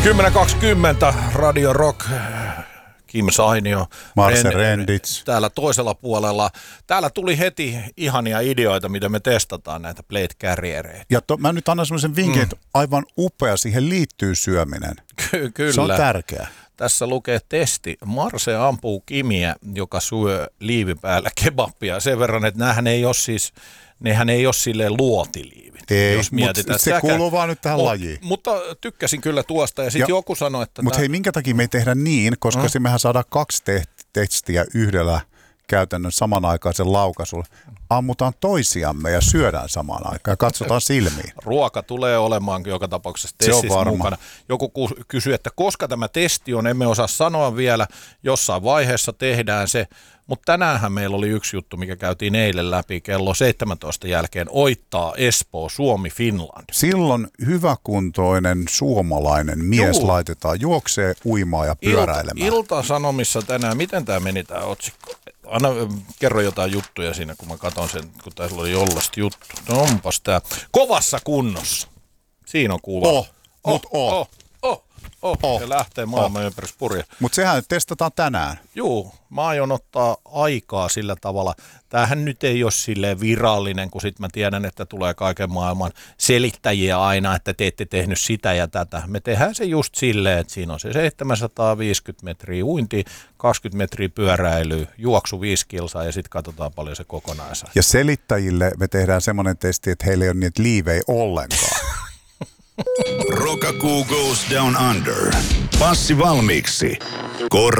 10.20 Radio Rock, Kim Sainio, Marcel Rendits. Täällä toisella puolella. Täällä tuli heti ihania ideoita, miten me testataan näitä Blade Carriereita. Ja mä nyt annan semmoisen vinkin, että aivan upea, siihen liittyy syöminen. Kyllä. Se on tärkeää. Tässä lukee testi. Marse ampuu Kimiä, joka syö liivin päällä kebabia. Sen verran, että nehän ei ole silleen luotiliivit. Ei, mutta se kuuluu vaan nyt tähän lajiin. Mutta tykkäsin kyllä tuosta ja sitten joku sanoi, että... Mutta hei, minkä takia me ei tehdä niin, koska mehän saadaan 2 testiä yhdellä käytännön samanaikaisen laukasulla. Ammutaan toisiamme ja syödään samaan aikaan ja katsotaan silmiin. Ruoka tulee olemaan joka tapauksessa testissä mukana. Joku kysyy, että koska tämä testi on, emme osaa sanoa vielä, jossain vaiheessa tehdään se. Mutta tänäänhän meillä oli yksi juttu, mikä käytiin eilen läpi kello 17 jälkeen. Oittaa Espoo, Suomi, Finland. Silloin hyväkuntoinen suomalainen mies laitetaan juoksee, uimaa ja pyöräilemään. Ilta-Sanomissa tänään, miten tämä meni tämä otsikko? Anna, kerro jotain juttuja siinä, kun mä katson sen, kun tässä oli jollasta juttu. No onpas tää. Kovassa kunnossa. Siinä on kuva. Ja lähtee maailman ympäri purje. Mutta sehän testataan tänään. Juu, mä aion ottaa aikaa sillä tavalla. Tämähän nyt ei ole silleen virallinen, kun sit mä tiedän, että tulee kaiken maailman selittäjiä aina, että te ette tehnyt sitä ja tätä. Me tehdään se just silleen, että siinä on se 750 metriä uintia, 20 metriä pyöräilyä, juoksu 5 kilsaa ja sitten katsotaan paljon se kokonaisuus. Ja selittäjille me tehdään semmoinen testi, että heillä ei ole niitä liivejä ollenkaan. Rokakuu goes down under. Passi valmiiksi.